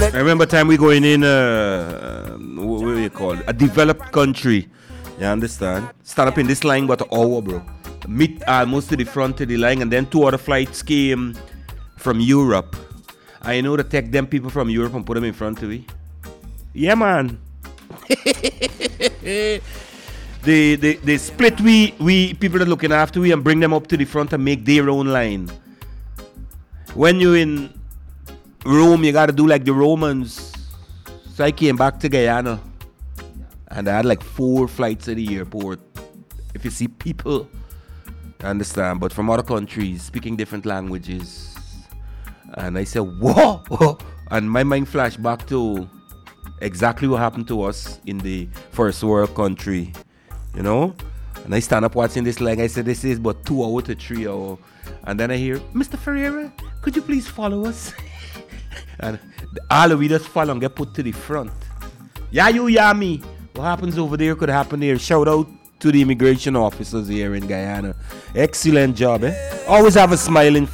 I remember time we going in, what do you call it? A developed country. You understand? Stand up in this line about an hour, bro. Meet almost to the front of the line, and then 2 other flights came from Europe. I know to take them people from Europe and put them in front of me. Yeah, man. They split we people that looking after we and bring them up to the front and make their own line. When you're in Rome, you gotta do like the Romans. So I came back to Guyana and I had like 4 flights at the airport. If you see people, I understand, but from other countries speaking different languages. And I said, whoa! And my mind flashed back to exactly what happened to us in the first world country, you know? And I stand up watching this like I said, this is but 2 hours to 3 hours. And then I hear, Mr. Ferreira, could you please follow us? And all of we just follow and get put to the front. Yeah, you, yeah, me. What happens over there could happen here. Shout out to the immigration officers here in Guyana. Excellent job, eh? Always have a smiling